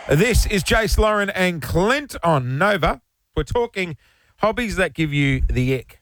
This is Jace, Lauren and Clint on Nova. We're talking hobbies that give you the ick.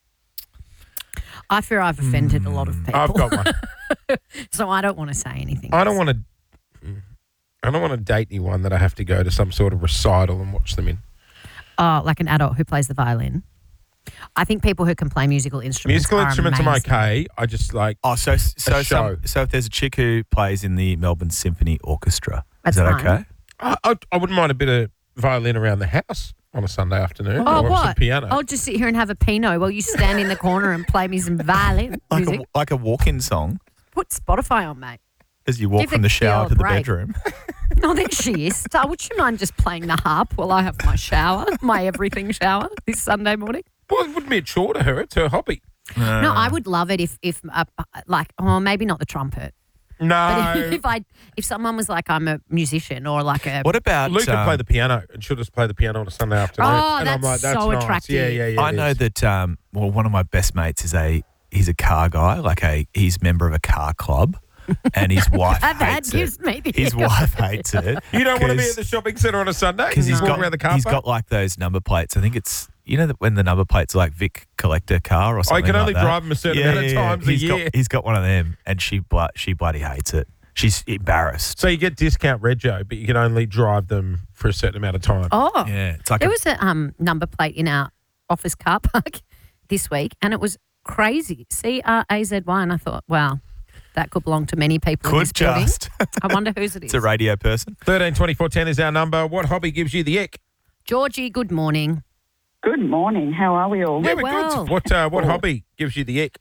I fear I've offended a lot of people. I've got one. So I don't want to say anything. I don't want to date anyone that I have to go to some sort of recital and watch them in. Oh, like an adult who plays the violin. I think people who can play musical instruments Musical instruments amazing. I'm okay. I just like So show. so if there's a chick who plays in the Melbourne Symphony Orchestra, That's is that fine. okay? I wouldn't mind a bit of violin around the house on a Sunday afternoon. Oh, or what? some piano. I'll just sit here and have a Pinot while you stand in the corner and play me some violin music. Like a walk-in song Put Spotify on, mate. as you walk Give from the the shower girl a to the break. bedroom. Oh, there she is. So would you mind just playing the harp while I have my shower, my everything shower this Sunday morning? Well, it wouldn't be a chore to her. It's her hobby. No, I would love it if maybe not the trumpet. No. But if someone was like, I'm a musician or like a... What about Luke can play the piano and she'll just play the piano on a Sunday afternoon. Oh, and I'm that's like, so nice. attractive. Yeah. I know that one of my best mates is he's a car guy, he's a member of a car club. And his wife That hates gives it. me the His hiccups. wife hates it. You don't want to be at the shopping centre on a Sunday? Because He's walking around the car he's park? got like those number plates. I think it's, that when the number plates are like Vic Collector car or something can like only that. drive them a certain amount of times a year. He's got one of them and she bloody hates it. She's embarrassed. So you get discount rego, but you can only drive them for a certain amount of time. Oh, Yeah, it's like there was a number plate in our office car park this week and it was crazy. CRAZY. And I thought, wow, that could belong to many people in this building. I wonder whose it is. It's a radio person. 13 24 10 is our number. What hobby gives you the ick? Georgie, good morning. Good morning. How are we all? Yeah, We're we're well. good. What hobby gives you the ick?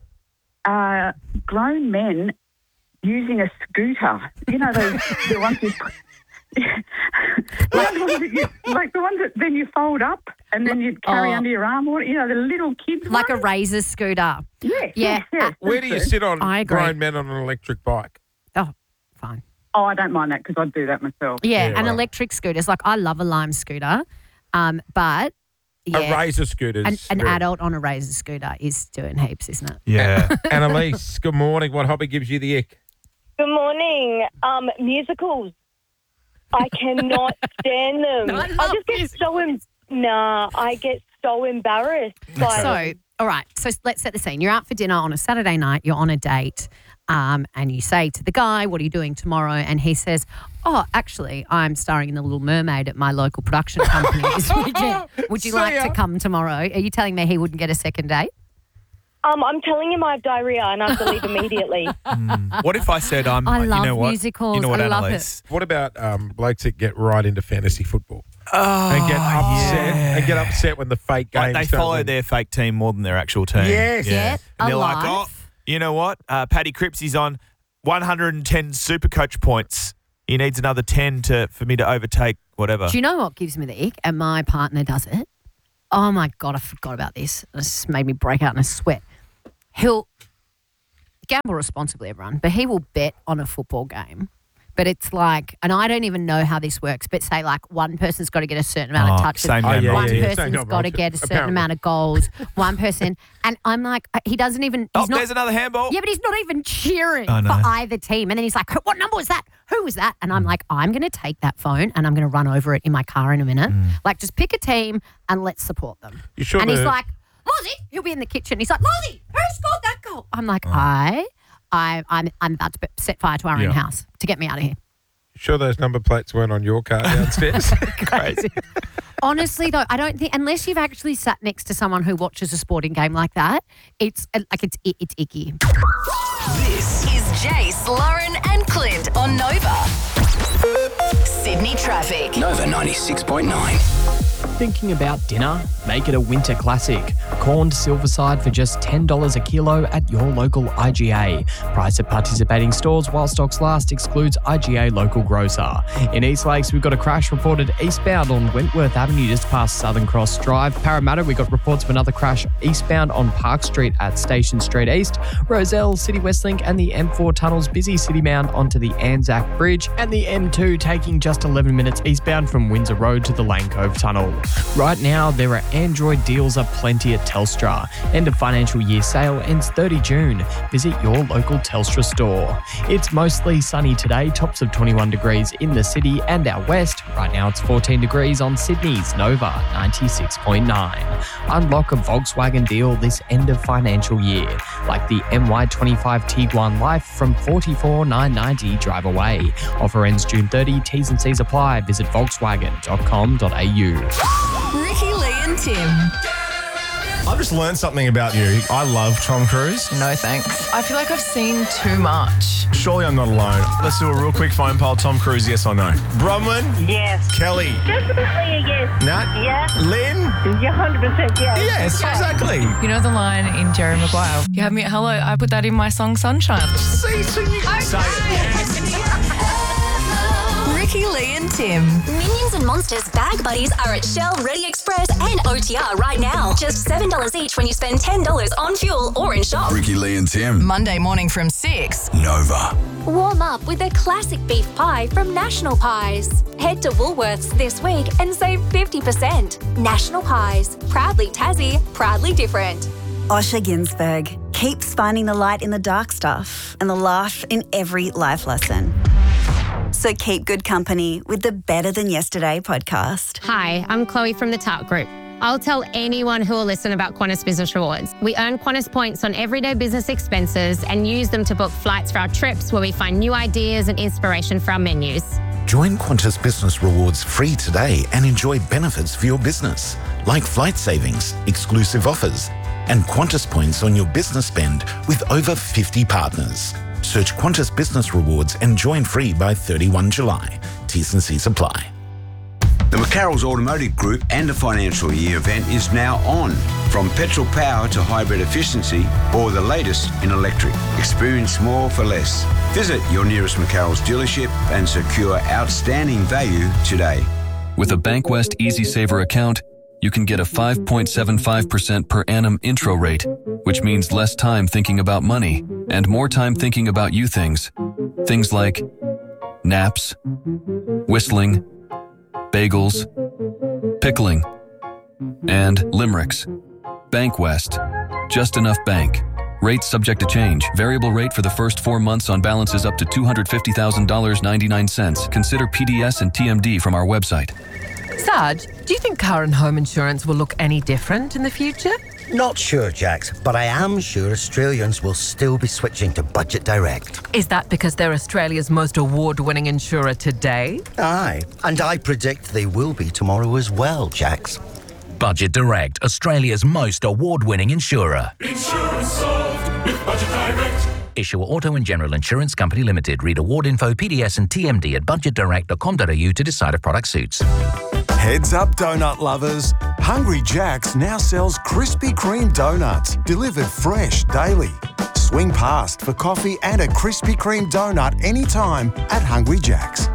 Grown men using a scooter. You know those the ones you like the ones that then you fold up and then you carry under your arm. Or the little kids. Like a ones? razor scooter. Yes. Yeah. Yes, Where do you sit on I agree. grown men on an electric bike? Oh, fine. Oh, I don't mind that because I'd do that myself. Yeah, Yeah, and right. electric scooters. Like, I love a Lime scooter, but yeah, A razor scooter. an adult on a razor scooter is doing heaps, isn't it? Yeah. Annalise, good morning. What hobby gives you the ick? Good morning. Musicals. I cannot stand them. I I love just get I get so embarrassed. by So, them. all right. So let's set the scene. You're out for dinner on a Saturday night. You're on a date, and you say to the guy, "What are you doing tomorrow?" And he says, "Oh, actually, I'm starring in The Little Mermaid at my local production company this weekend. Would you See like ya." to come tomorrow?" Are you telling me he wouldn't get a second date? I'm telling him I have diarrhea and I have to leave immediately. What if I said I you love know what? musicals. You know what, I love Annalise? What about blokes that get right into fantasy football Oh, and get upset yeah. and get upset when the fake games Like they don't follow win? their fake team more than their actual team. Yes. Yeah, And they're like, alive. oh, you know what? Paddy Cripsy's on 110 Supercoach points. He needs another 10 for me to overtake whatever. Do you know what gives me the ick? And my partner does it. Oh, my God, I forgot about this. This made me break out in a sweat. He'll gamble responsibly, everyone, but he will bet on a football game. But it's like, and I don't even know how this works, but say like one person's got to get a certain amount of touches. same Oh, yeah, One yeah. person's Same got to goal, get a certain apparently. amount of goals. One person, and I'm like, he doesn't even, he's not. There's another handball. Yeah, but he's not even cheering I know. for either team. And then he's like, what number was that? Who was that? And I'm like, I'm going to take that phone and I'm going to run over it in my car in a minute. Like, just pick a team and let's support them. You sure And he's the- like, Lozzie, he'll be in the kitchen. He's like, Lozzie, who scored that goal? I'm like, I'm about to set fire to our own Yeah. house to get me out of here. Sure those number plates weren't on your car downstairs? Crazy. Honestly, though, I don't think, unless you've actually sat next to someone who watches a sporting game like that, it's icky. This is Jace, Lauren and Clint on Nova. Sydney traffic. Nova 96.9. Thinking about dinner? Make it a winter classic. Corned silverside for just $10 a kilo at your local IGA. Price at participating stores while stocks last excludes IGA local grocer. In East Lakes, we've got a crash reported eastbound on Wentworth Avenue just past Southern Cross Drive. Parramatta, we got reports of another crash eastbound on Park Street at Station Street East. Roselle, City Westlink and the M4 tunnels busy Citybound onto the Anzac Bridge. And the M2 taking just 11 minutes eastbound from Windsor Road to the Lane Cove Tunnel. Right now, there are Android deals aplenty at Telstra. End of financial year sale ends 30 June. Visit your local Telstra store. It's mostly sunny today, tops of 21 degrees in the city and out west. Right now it's 14 degrees on Sydney's Nova 96.9. Unlock a Volkswagen deal this end of financial year, like the MY25 Tiguan Life from $44,990 drive away. Offer ends June 30, T's and C's apply. Visit volkswagen.com.au. Ricky, Lee and Tim. I've just learned something about you. I love Tom Cruise. No thanks. I feel like I've seen too much. Surely I'm not alone. Let's do a real quick phone poll. Tom Cruise, yes or no? Bronwyn? Yes. Kelly? Definitely a yes. Nat? Yeah. Lynn? You're 100% yes. Yes, exactly. You know the line in Jerry Maguire? You have me at hello. I put that in my song Sunshine. See, so you can say it. Ricky, Lee and Tim. Minions and Monsters bag buddies are at Shell, Ready Express and OTR right now. Just $7 each when you spend $10 on fuel or in shop. Ricky, Lee and Tim. Monday morning from 6. Nova. Warm up with a classic beef pie from National Pies. Head to Woolworths this week and save 50%. National Pies. Proudly Tassie, proudly different. Osher Ginsberg keeps finding the light in the dark stuff and the laugh in every life lesson. So keep good company with the Better Than Yesterday podcast. Hi, I'm Chloe from the Tart Group. I'll tell anyone who will listen about Qantas Business Rewards. We earn Qantas points on everyday business expenses and use them to book flights for our trips where we find new ideas and inspiration for our menus. Join Qantas Business Rewards free today and enjoy benefits for your business, like flight savings, exclusive offers, and Qantas points on your business spend with over 50 partners. Search Qantas Business Rewards and join free by 31 July. T's and C's apply. The McCarroll's Automotive Group and the financial year event is now on. From petrol power to hybrid efficiency or the latest in electric. Experience more for less. Visit your nearest McCarroll's dealership and secure outstanding value today. With a Bankwest Easy Saver account, you can get a 5.75% per annum intro rate, which means less time thinking about money and more time thinking about you things. Things like naps, whistling, bagels, pickling, and limericks. Bankwest. Just enough bank. Rates subject to change. Variable rate for the first 4 months on balances up to $250,000.99. Consider PDS and TMD from our website. Sarge, do you think car and home insurance will look any different in the future? Not sure, Jax, but I am sure Australians will still be switching to Budget Direct. Is that because they're Australia's most award-winning insurer today? Aye, and I predict they will be tomorrow as well, Jax. Budget Direct, Australia's most award-winning insurer. Insurance solved with Budget Direct. Issuer Auto and General Insurance Company Limited. Read award info, PDS and TMD at budgetdirect.com.au to decide if product suits. Heads up, donut lovers. Hungry Jack's now sells Krispy Kreme donuts, delivered fresh daily. Swing past for coffee and a Krispy Kreme donut anytime at Hungry Jack's.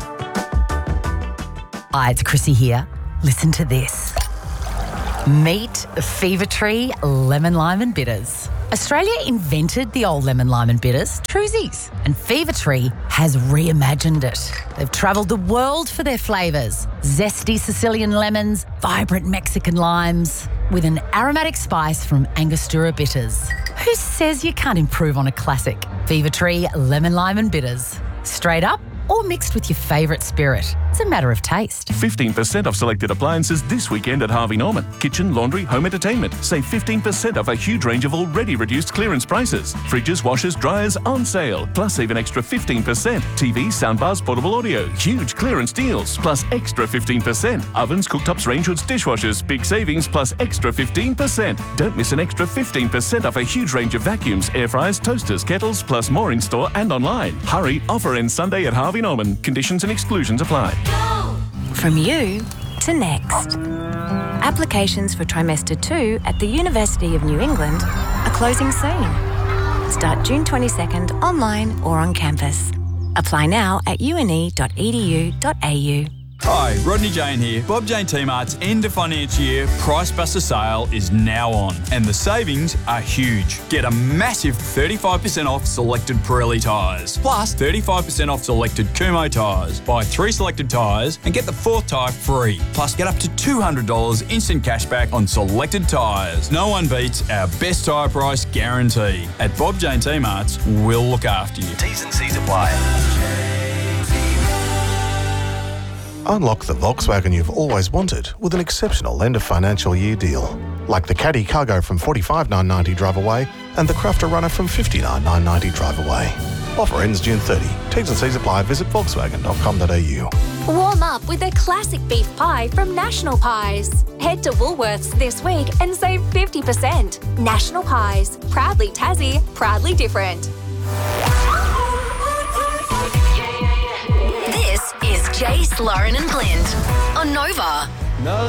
Hi, it's Chrissy here. Listen to this. Meet Fever Tree Lemon Lime and Bitters. Australia invented the old lemon lime and bitters, Truzies, and Fever Tree has reimagined it. They've travelled the world for their flavours. Zesty Sicilian lemons, vibrant Mexican limes, with an aromatic spice from Angostura bitters. Who says you can't improve on a classic? Fever Tree Lemon Lime and Bitters. Straight up or mixed with your favourite spirit. It's a matter of taste. 15% off selected appliances this weekend at Harvey Norman. Kitchen, laundry, home entertainment. Save 15% off a huge range of already reduced clearance prices. Fridges, washers, dryers on sale. Plus save an extra 15%. TV, soundbars, portable audio. Huge clearance deals. Plus extra 15%. Ovens, cooktops, range hoods, dishwashers. Big savings plus extra 15%. Don't miss an extra 15% off a huge range of vacuums, air fryers, toasters, kettles, plus more in store and online. Hurry, offer ends Sunday at Harvey Norman. Conditions and exclusions apply. From you to next. Applications for trimester 2 at the University of New England are closing soon. Start June 22nd online or on campus. Apply now at une.edu.au. Hi, Rodney Jane here. Bob Jane T-Mart's end of financial year Price Buster sale is now on, and the savings are huge. Get a massive 35% off selected Pirelli tyres, plus 35% off selected Kumho tyres. Buy 3 selected tyres and get the 4th tyre free. Plus get up to $200 instant cashback on selected tyres. No one beats our best tyre price guarantee. At Bob Jane T-Mart's, we'll look after you. T's and C's apply. Unlock the Volkswagen you've always wanted with an exceptional end of financial year deal. Like the Caddy Cargo from $45,990 drive away and the Crafter Runner from $59,990 drive away. Offer ends June 30. T's and C's apply. Visit volkswagen.com.au. Warm up with a classic beef pie from National Pies. Head to Woolworths this week and save 50%. National Pies. Proudly Tassie, proudly different. This is Jace, Lauren and Clint on Nova. No